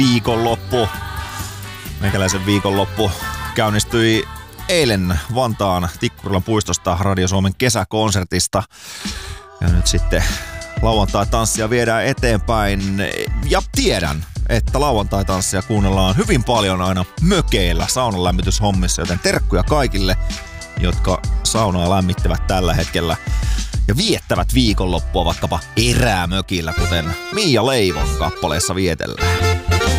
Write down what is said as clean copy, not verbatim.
viikonloppu. Meikäläisen viikonloppu käynnistyi eilen Vantaan Tikkurilan puistosta Radio Suomen kesäkonsertista. Ja nyt sitten lauantai-tanssia viedään eteenpäin. Ja tiedän, että lauantai-tanssia kuunnellaan hyvin paljon aina mökeillä saunanlämmityshommissa, joten terkkuja kaikille, jotka saunaa lämmittävät tällä hetkellä ja viettävät viikonloppua vaikkapa erämökillä, kuten Mia Leivon kappaleessa vietellään.